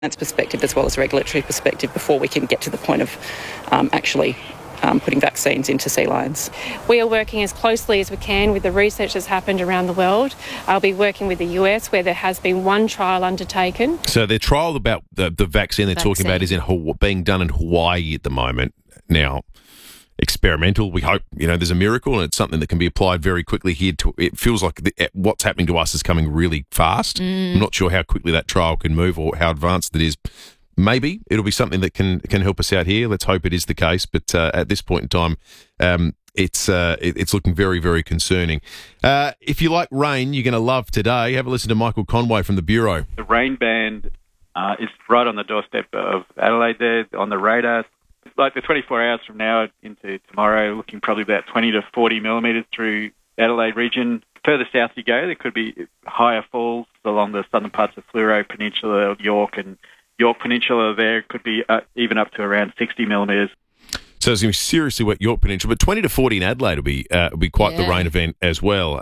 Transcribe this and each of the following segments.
perspective as well as a regulatory perspective before we can get to the point of actually putting vaccines into sea lions. We are working as closely as we can with the research that's happened around the world. I'll be working with the US where there has been one trial undertaken. So their trial about the vaccine they're talking about is being done in Hawaii at the moment. Now, experimental. We hope, there's a miracle and it's something that can be applied very quickly here. It feels like what's happening to us is coming really fast. I'm not sure how quickly that trial can move or how advanced it is. Maybe it'll be something that can help us out here. Let's hope it is the case. But at this point in time, it's looking very, very concerning. If you like rain, you're going to love today. Have a listen to Michael Conway from the Bureau. The rain band is right on the doorstep of Adelaide there, on the radar. Like the 24 hours from now into tomorrow, looking probably about 20 to 40 millimetres through Adelaide region. Further south you go, there could be higher falls along the southern parts of Fleurieu Peninsula, York and York Peninsula. There could be even up to around 60 millimetres. So it's going to be seriously wet York Peninsula, but 20 to 40 in Adelaide will be quite the rain event as well.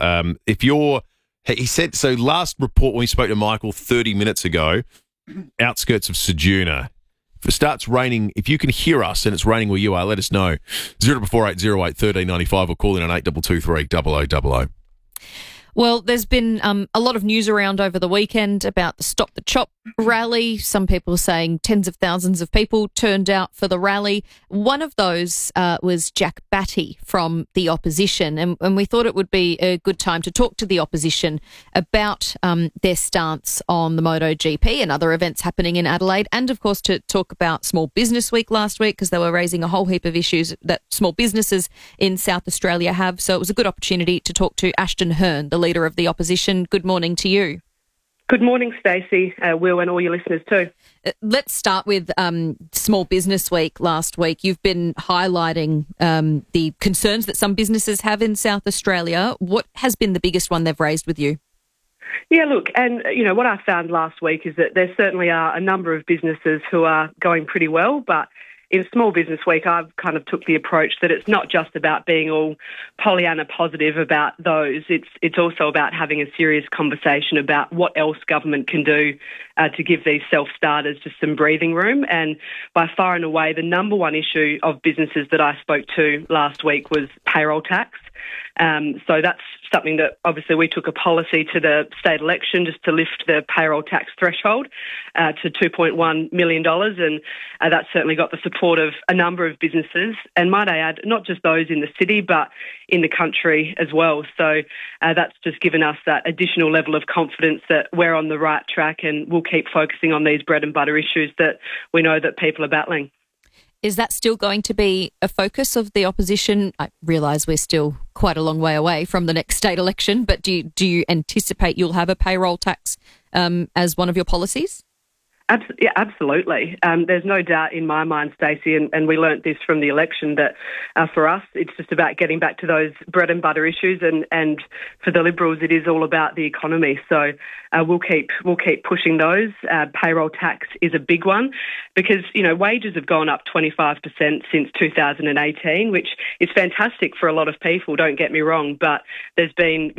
He said, so last report when we spoke to Michael 30 minutes ago, outskirts of Ceduna. If it starts raining, if you can hear us and it's raining where you are, let us know. 044808 1395 or call in on 8223 0000. Well, there's been a lot of news around over the weekend about the Stop the Chop rally. Some people are saying tens of thousands of people turned out for the rally. One of those was Jack Batty from the opposition, and we thought it would be a good time to talk to the opposition about their stance on the MotoGP and other events happening in Adelaide, and of course to talk about Small Business Week last week, because they were raising a whole heap of issues that small businesses in South Australia have. So it was a good opportunity to talk to Ashton Hearn, the leader of the opposition. Good morning to you. Good morning, Stacey, Will, and all your listeners too. Let's start with Small Business Week last week. You've been highlighting the concerns that some businesses have in South Australia. What has been the biggest one they've raised with you? Yeah, look, and what I found last week is that there certainly are a number of businesses who are going pretty well, but in Small Business Week, I've kind of took the approach that it's not just about being all Pollyanna positive about those. It's also about having a serious conversation about what else government can do to give these self-starters just some breathing room. And by far and away, the number one issue of businesses that I spoke to last week was payroll tax. So that's something that obviously we took a policy to the state election just to lift the payroll tax threshold to $2.1 million. And that certainly got the support of a number of businesses. And might I add, not just those in the city, but in the country as well. So that's just given us that additional level of confidence that we're on the right track and we'll keep focusing on these bread and butter issues that we know that people are battling. Is that still going to be a focus of the opposition? I realise we're still quite a long way away from the next state election, but do you anticipate you'll have a payroll tax as one of your policies? Yeah, absolutely. There's no doubt in my mind, Stacey, and we learnt this from the election, that for us it's just about getting back to those bread and butter issues, and for the Liberals it is all about the economy. So we'll keep pushing those. Payroll tax is a big one because wages have gone up 25% since 2018, which is fantastic for a lot of people. Don't get me wrong, but there's been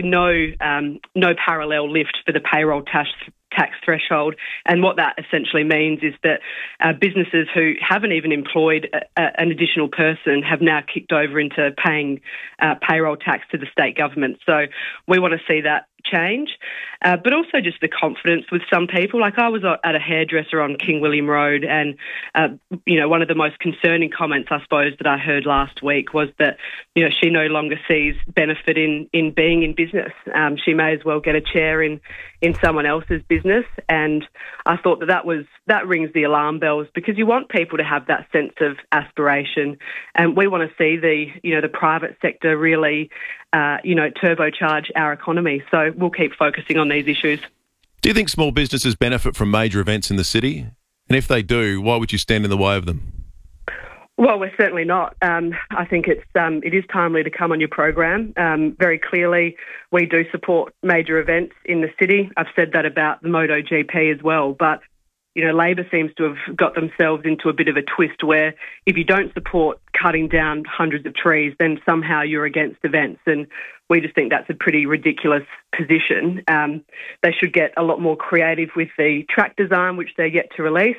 no parallel lift for the payroll tax threshold. And what that essentially means is that businesses who haven't even employed an additional person have now kicked over into paying payroll tax to the state government. So we want to see that change, but also just the confidence with some people. Like I was at a hairdresser on King William Road, and one of the most concerning comments I suppose that I heard last week was that she no longer sees benefit in being in business. She may as well get a chair in someone else's business, and I thought that rings the alarm bells, because you want people to have that sense of aspiration, and we want to see the private sector really turbocharge our economy. So we'll keep focusing on these issues. Do you think small businesses benefit from major events in the city? And if they do, why would you stand in the way of them? Well, we're certainly not. I think it is timely to come on your program. Very clearly, we do support major events in the city. I've said that about the MotoGP as well. But Labor seems to have got themselves into a bit of a twist where if you don't support cutting down hundreds of trees, then somehow you're against events. And we just think that's a pretty ridiculous position. They should get a lot more creative with the track design, which they're yet to release.